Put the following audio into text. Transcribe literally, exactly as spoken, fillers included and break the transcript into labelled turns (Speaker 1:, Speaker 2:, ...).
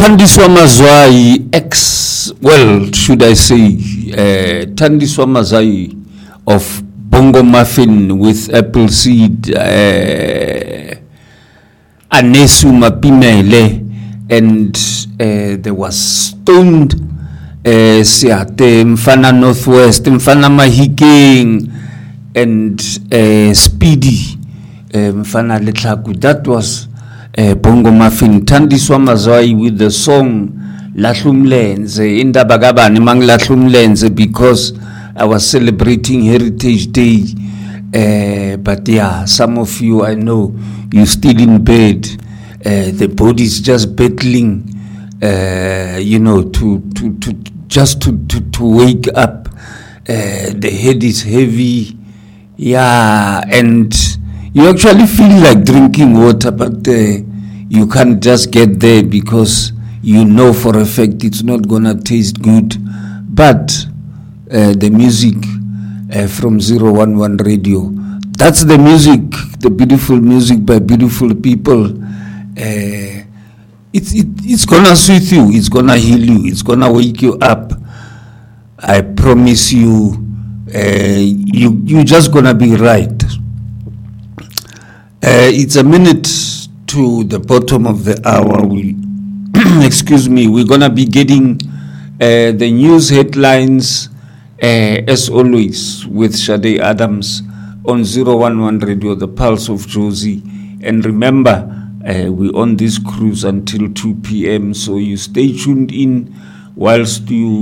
Speaker 1: Thandiswa Mazwai, ex, well, should I say, uh, Thandiswa Mazwai of Bongo Muffin with Appleseed, uh, Anesu Mapimele, and uh, there was Stoned uh, Siate, Mfana Northwest, Mfana Mahikeng, and uh, Speedy, uh, Mfana Letlaku. That was uh, Bongo Muffin. Thandiswa Mazwai with the song Lahlumlenze, Indabagabane Mang Lahlumlenze, because I was celebrating Heritage Day. Uh, but yeah, some of you, I know, you're still in bed. Uh, the body's just battling, uh, you know, to, to, to just to, to, to wake up. Uh, the head is heavy. Yeah, and you actually feel like drinking water, but uh, you can't just get there because you know for a fact it's not gonna taste good. But uh, the music uh, from zero one one Radio, that's the music, the beautiful music by beautiful people. Uh, it's it, it's gonna soothe you, it's gonna heal you, it's gonna wake you up. I promise you. Uh, you you just gonna be right. Uh, it's a minute to the bottom of the hour. We excuse me. We're gonna be getting uh, the news headlines uh, as always with Shade Adams on zero one one Radio, the Pulse of Jozi. And remember, uh, we're on this cruise until two p.m. So you stay tuned in whilst you